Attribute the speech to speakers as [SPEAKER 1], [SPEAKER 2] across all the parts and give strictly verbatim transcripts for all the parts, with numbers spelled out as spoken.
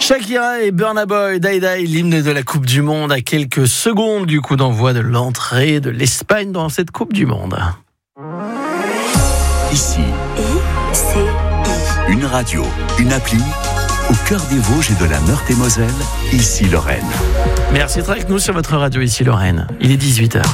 [SPEAKER 1] Shakira et Burna Boy, Die Die, l'hymne de la Coupe du Monde à quelques secondes du coup d'envoi de l'entrée de l'Espagne dans cette Coupe du Monde.
[SPEAKER 2] Ici,
[SPEAKER 3] I C I.
[SPEAKER 2] une radio, une appli, au cœur des Vosges et de la Meurthe-et-Moselle, ici Lorraine.
[SPEAKER 1] Merci d'être avec nous sur votre radio ici Lorraine. Il est dix-huit heures.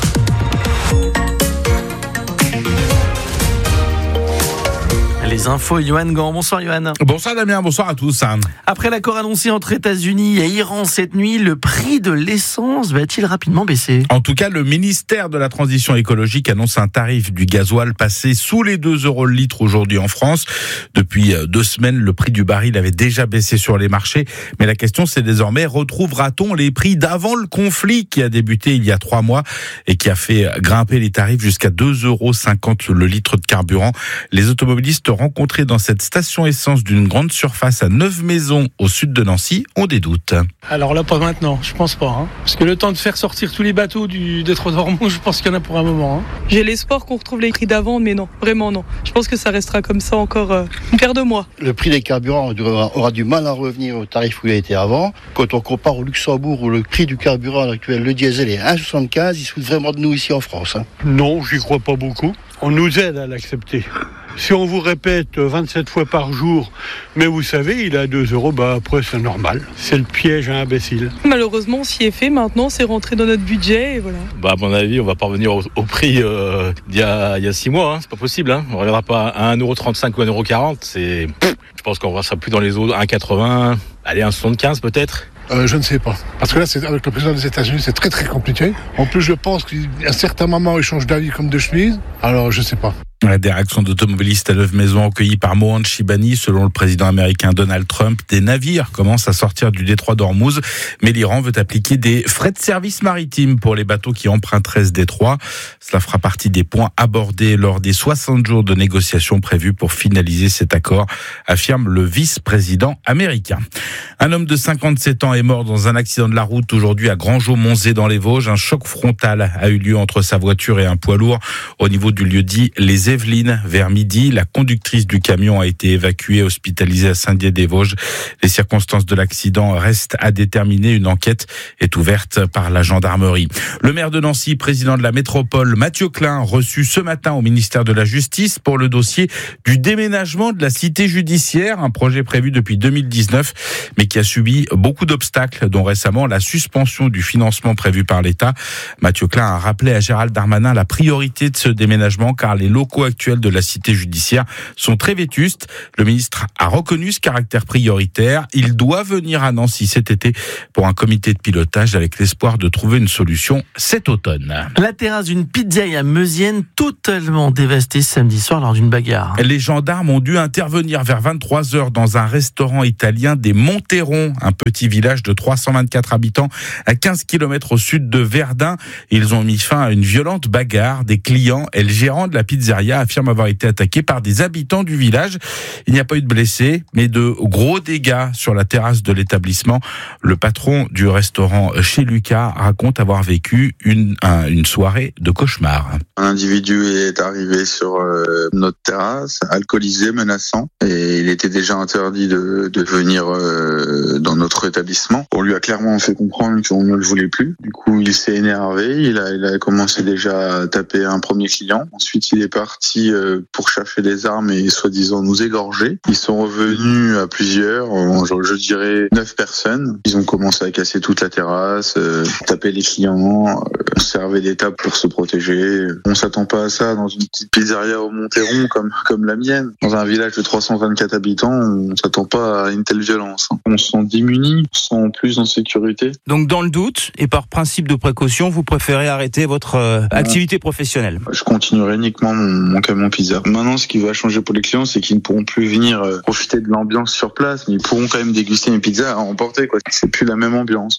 [SPEAKER 1] Les infos, Yohan Gant. Bonsoir Yohan.
[SPEAKER 4] Bonsoir Damien, bonsoir à tous.
[SPEAKER 1] Après l'accord annoncé entre États-Unis et Iran cette nuit, le prix de l'essence va-t-il rapidement baisser ?
[SPEAKER 4] En tout cas, le ministère de la Transition écologique annonce un tarif du gasoil passé sous les deux euros le litre aujourd'hui en France. Depuis deux semaines, le prix du baril avait déjà baissé sur les marchés. Mais la question, c'est désormais, retrouvera-t-on les prix d'avant le conflit qui a débuté il y a trois mois et qui a fait grimper les tarifs jusqu'à deux euros cinquante le litre de carburant ? Les automobilistes rencontrés dans cette station essence d'une grande surface à Neuve-Maisons au sud de Nancy ont des doutes.
[SPEAKER 5] Alors là, pas maintenant, je pense pas. Hein. Parce que le temps de faire sortir tous les bateaux du détroit d'Ormont, je pense qu'il y en a pour un moment. Hein.
[SPEAKER 6] J'ai l'espoir qu'on retrouve les prix d'avant, mais non, vraiment non. Je pense que ça restera comme ça encore euh, une paire de mois.
[SPEAKER 7] Le prix des carburants aura du mal à revenir au tarif où il a été avant. Quand on compare au Luxembourg où le prix du carburant actuel, le diesel est un virgule soixante-quinze, il se fout vraiment de nous ici en France. Hein.
[SPEAKER 5] Non, j'y crois pas beaucoup. On nous aide à l'accepter. Si on vous répète vingt-sept fois par jour, mais vous savez, il est à deux euros, bah après c'est normal. C'est le piège à imbécile.
[SPEAKER 6] Malheureusement, on s'y est fait. Maintenant, c'est rentré dans notre budget et voilà.
[SPEAKER 8] Bah à mon avis, on va pas revenir au, au prix euh, d'il y a, il y a six mois. Hein. C'est pas possible. Hein. On ne reviendra pas à un euro trente-cinq ou un euro quarante. C'est, je pense qu'on ne sera plus dans les eaux un euro quatre-vingts, allez un euro soixante-quinze peut-être.
[SPEAKER 9] Euh, je ne sais pas. Parce que là, c'est, avec le président des États-Unis, c'est très très compliqué. En plus, je pense qu'à un certain moment, il change d'avis comme de chemise. Alors, je ne sais pas.
[SPEAKER 4] Des réactions d'automobilistes à Neuve-Maisons accueillies par Mohan Chibani. Selon le président américain Donald Trump, des navires commencent à sortir du détroit d'Ormuz, mais l'Iran veut appliquer des frais de service maritime pour les bateaux qui emprunteraient ce détroit. Cela fera partie des points abordés lors des soixante jours de négociations prévus pour finaliser cet accord, affirme le vice-président américain. Un homme de cinquante-sept ans est mort dans un accident de la route aujourd'hui à Grangeau-Monzé dans les Vosges. Un choc frontal a eu lieu entre sa voiture et un poids lourd au niveau du lieu dit Les Yvelines vers midi. La conductrice du camion a été évacuée, hospitalisée à Saint-Dié-des-Vosges. Les circonstances de l'accident restent à déterminer. Une enquête est ouverte par la gendarmerie. Le maire de Nancy, président de la métropole, Mathieu Klein, reçu ce matin au ministère de la Justice pour le dossier du déménagement de la cité judiciaire, un projet prévu depuis deux mille dix-neuf, mais qui a subi beaucoup d'obstacles, dont récemment la suspension du financement prévu par l'État. Mathieu Klein a rappelé à Gérald Darmanin la priorité de ce déménagement, car les locaux actuels de la cité judiciaire sont très vétustes. Le ministre a reconnu ce caractère prioritaire. Il doit venir à Nancy cet été pour un comité de pilotage avec l'espoir de trouver une solution cet automne.
[SPEAKER 1] La terrasse d'une pizzeria meusienne totalement dévastée samedi soir lors d'une bagarre.
[SPEAKER 4] Les gendarmes ont dû intervenir vers vingt-trois heures dans un restaurant italien des Monterons, un petit village de trois cent vingt-quatre habitants à quinze kilomètres au sud de Verdun. Ils ont mis fin à une violente bagarre. Des clients et le gérant de la pizzeria affirment avoir été attaqués par des habitants du village. Il n'y a pas eu de blessés, mais de gros dégâts sur la terrasse de l'établissement. Le patron du restaurant Chez Lucas raconte avoir vécu une, un, une soirée de cauchemar.
[SPEAKER 10] Un individu est arrivé sur euh, notre terrasse, alcoolisé, menaçant, et il était déjà interdit de, de venir euh, dans notre établissement. On lui a clairement fait comprendre qu'on ne le voulait plus. Du coup, il s'est énervé, il a, il a commencé déjà à taper un premier client. Ensuite, il est parti euh, pour chercher des armes et soi-disant nous égorger. Ils sont revenus à plusieurs, je, je dirais neuf personnes. Ils ont commencé à casser toute la terrasse, euh, taper les clients, euh, servaient des tables pour se protéger. On s'attend pas à ça dans une petite pizzeria au Monteron comme comme la mienne. Dans un village de trois cent vingt-quatre habitants, on s'attend pas à une telle violence. On se sent démunis, on se sent plus en sécurité.
[SPEAKER 11] Donc dans le doute et par principe de précaution, vous préférez arrêter votre euh, activité professionnelle?
[SPEAKER 10] Je continuerai uniquement mon, mon camion pizza. Maintenant, ce qui va changer pour les clients, c'est qu'ils ne pourront plus venir euh, profiter de l'ambiance sur place, mais ils pourront quand même déguster une pizza à emporter, quoi. C'est plus la même ambiance, quoi.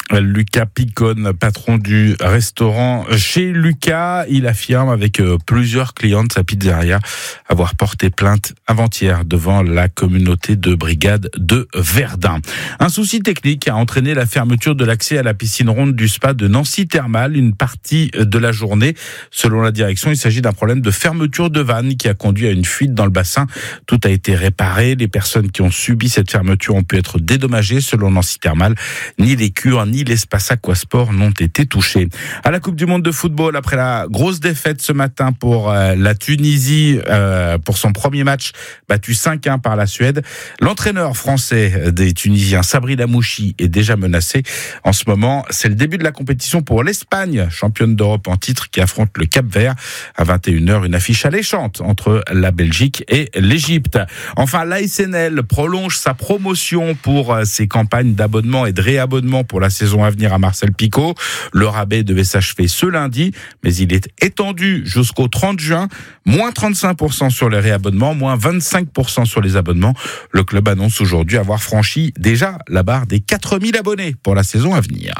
[SPEAKER 4] Lucas Picone, patron du restaurant Chez Lucas, il affirme avec plusieurs clients de sa pizzeria avoir porté plainte avant-hier devant la communauté de brigade de Verdun. Un souci technique a entraîné la fermeture de l'accès à la piscine ronde du spa de Nancy Thermal une partie de la journée. Selon la direction, il s'agit d'un problème de fermeture de vanne qui a conduit à une fuite dans le bassin. Tout a été réparé. Les personnes qui ont subi cette fermeture ont pu être dédommagées selon Nancy Thermal. Ni les cures, ni l'espace aquasport n'ont été touchés. À la Coupe du Monde de football, après la grosse défaite ce matin pour euh, la Tunisie, euh, pour son premier match, battu cinq un par la Suède, l'entraîneur français des Tunisiens, Sabri Lamouchi, est déjà menacé. En ce moment, c'est le début de la compétition pour l'Espagne, championne d'Europe en titre, qui affronte le Cap-Vert. À vingt et une heures, une affiche alléchante entre la Belgique et l'Égypte. Enfin, l'A S N L prolonge sa promotion pour ses campagnes d'abonnement et de réabonnement pour la saison à venir à Marcel Picot. Le rabais devait s'achever ce lundi, mais il est étendu jusqu'au trente juin. Moins trente-cinq pour cent sur les réabonnements, moins vingt-cinq pour cent sur les abonnements. Le club annonce aujourd'hui avoir franchi déjà la barre des quatre mille abonnés pour la saison à venir.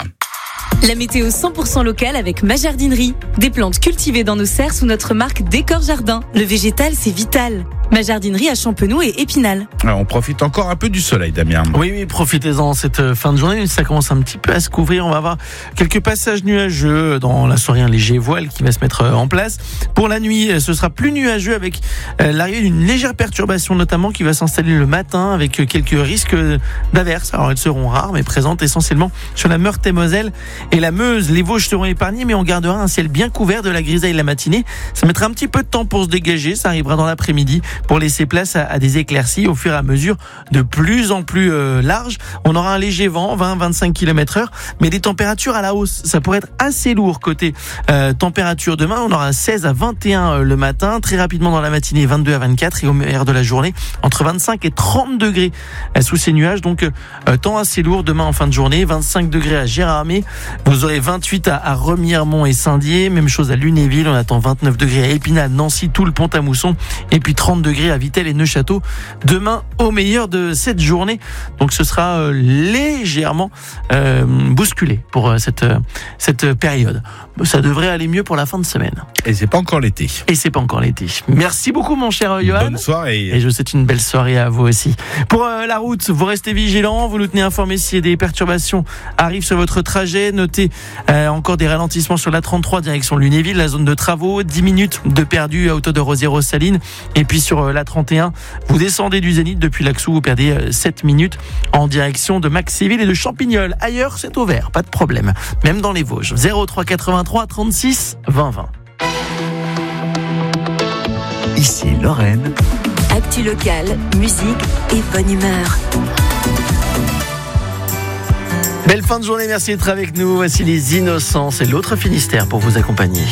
[SPEAKER 3] La météo cent pour cent locale avec Ma Jardinerie. Des plantes cultivées dans nos serres sous notre marque Décor Jardin. Le végétal, c'est vital. Ma Jardinerie à Champenoux et Épinal.
[SPEAKER 4] Alors, on profite encore un peu du soleil, Damien.
[SPEAKER 1] Oui, oui, profitez-en cette fin de journée. Ça commence un petit peu à se couvrir. On va avoir quelques passages nuageux dans la soirée, un léger voile qui va se mettre en place. Pour la nuit, ce sera plus nuageux avec l'arrivée d'une légère perturbation, notamment qui va s'installer le matin avec quelques risques d'averses. Alors, elles seront rares, mais présentes essentiellement sur la Meurthe-et-Moselle et la Meuse. Les Vosges seront épargnées, mais on gardera un ciel bien couvert, de la grisaille la matinée. Ça mettra un petit peu de temps pour se dégager. Ça arrivera dans l'après-midi, pour laisser place à, à des éclaircies au fur et à mesure de plus en plus euh, larges. On aura un léger vent, vingt à vingt-cinq kilomètres heure, mais des températures à la hausse. Ça pourrait être assez lourd côté euh, température. Demain, on aura seize à vingt et un euh, le matin, très rapidement dans la matinée, vingt-deux à vingt-quatre, et au meilleur de la journée, entre vingt-cinq et trente degrés euh, sous ces nuages. Donc, euh, temps assez lourd demain en fin de journée, vingt-cinq degrés à Gérardmer. Vous aurez vingt-huit à, à Remiremont et Saint-Dié, même chose à Lunéville. On attend vingt-neuf degrés à Épinal, Nancy, Toul, Pont-à-Mousson, et puis trente degrés à Vittel et Neuchâteau. Demain, au meilleur de cette journée. Donc, ce sera euh, légèrement euh, bousculé pour euh, cette, euh, cette période. Ça devrait aller mieux pour la fin de semaine.
[SPEAKER 4] Et c'est pas encore l'été.
[SPEAKER 1] Et c'est pas encore l'été. Merci beaucoup, mon cher Johan.
[SPEAKER 4] Bonne soirée.
[SPEAKER 1] Et je vous souhaite une belle soirée à vous aussi. Pour euh, la route, vous restez vigilants. Vous nous tenez informés si des perturbations arrivent sur votre trajet. Notez euh, encore des ralentissements sur la trente-trois direction Lunéville, la zone de travaux. dix minutes de perdu à hauteur de Rosières-aux-Salines. Et puis sur euh, la trente et un, vous descendez du Zénith depuis l'Axou. Vous perdez euh, sept minutes en direction de Maxéville et de Champignol. Ailleurs, c'est au vert. Pas de problème. Même dans les Vosges. zéro trois quatre-vingt-trois trente-six vingt vingt.
[SPEAKER 2] Ici Lorraine.
[SPEAKER 3] Actu locale, musique et bonne humeur.
[SPEAKER 1] Belle fin de journée, merci d'être avec nous. Voici les Innocents, c'est l'autre Finistère pour vous accompagner.